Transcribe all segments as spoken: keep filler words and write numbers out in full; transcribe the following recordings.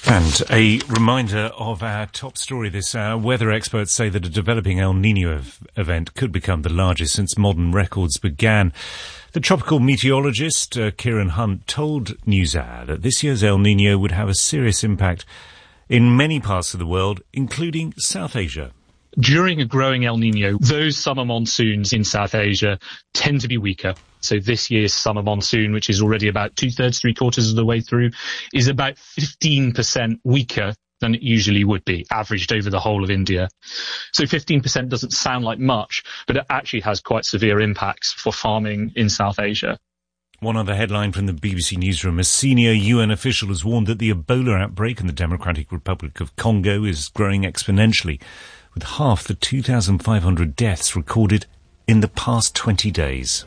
And a reminder of our top story this hour. Weather experts say that a developing El Niño ev- event could become the largest since modern records began. The tropical meteorologist, uh, Kieran Hunt, told NewsHour that this year's El Niño would have a serious impact in many parts of the world, including South Asia. During a growing El Niño, those summer monsoons in South Asia tend to be weaker. So this year's summer monsoon, which is already about two-thirds, three-quarters of the way through, is about fifteen percent weaker than it usually would be, averaged over the whole of India. So fifteen percent doesn't sound like much, but it actually has quite severe impacts for farming in South Asia. One other headline from the B B C Newsroom. A senior U N official has warned that the Ebola outbreak in the Democratic Republic of Congo is growing exponentially, with half the two thousand five hundred deaths recorded in the past twenty days.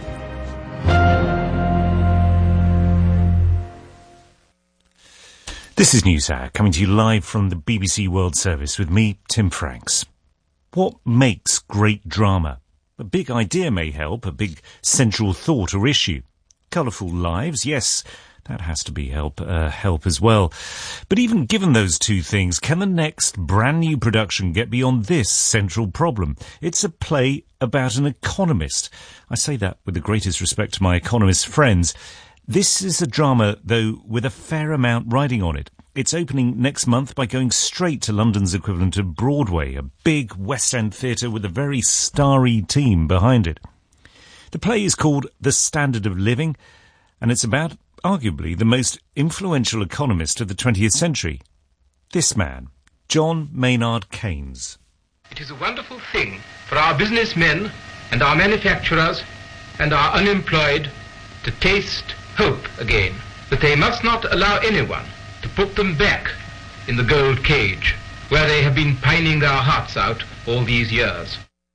This is NewsHour, coming to you live from the B B C World Service with me, Tim Franks. What makes great drama? A big idea may help, a big central thought or issue. Colourful lives, yes, that has to be help, uh, help as well. But even given those two things, can the next brand new production get beyond this central problem? It's a play about an economist. I say that with the greatest respect to my economist friends. This is a drama, though, with a fair amount riding on it. It's opening next month by going straight to London's equivalent of Broadway, a big West End theatre with a very starry team behind it. The play is called The Standard of Living, and it's about, arguably, the most influential economist of the twentieth century. This man, John Maynard Keynes. It is a wonderful thing for our businessmen and our manufacturers and our unemployed to taste hope again, but they must not allow anyone to put them back in the gold cage where they have been pining their hearts out all these years.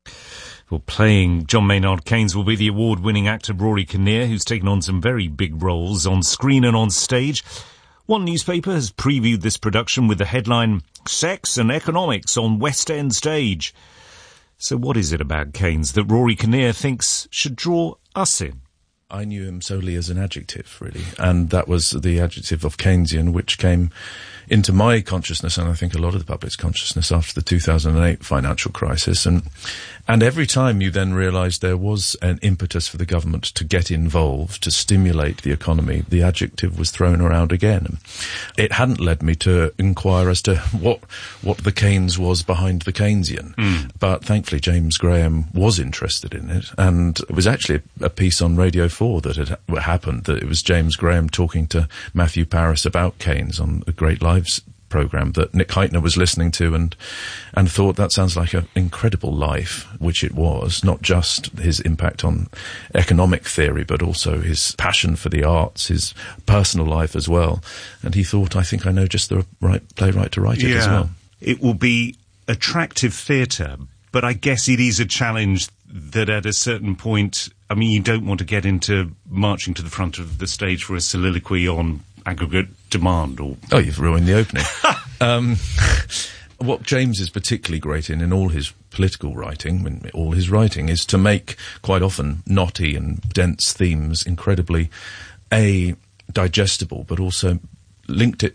Well, playing John Maynard Keynes will be the award-winning actor Rory Kinnear, who's taken on some very big roles on screen and on stage. One newspaper has previewed this production with the headline, Sex and Economics on West End Stage. So what is it about Keynes that Rory Kinnear thinks should draw us in? I knew him solely as an adjective, really, and that was the adjective of Keynesian, which came into my consciousness, and I think a lot of the public's consciousness, after the two thousand eight financial crisis. And and every time you then realised there was an impetus for the government to get involved, to stimulate the economy, the adjective was thrown around again. It hadn't led me to inquire as to what what the Keynes was behind the Keynesian. Mm. But thankfully James Graham was interested in it, and it was actually a, a piece on Radio four that had happened, that it was James Graham talking to Matthew Paris about Keynes on a Great Lives programme that Nick Heitner was listening to, and and thought that sounds like an incredible life, which it was, not just his impact on economic theory, but also his passion for the arts, his personal life as well. And he thought, I think I know just the right playwright to write it yeah. as well. It will be attractive theatre, but I guess it is a challenge that at a certain point, I mean, you don't want to get into marching to the front of the stage for a soliloquy on aggregate demand or... Oh, you've ruined the opening. um, what James is particularly great in, in all his political writing, in all his writing, is to make quite often knotty and dense themes incredibly, A, digestible, but also linked it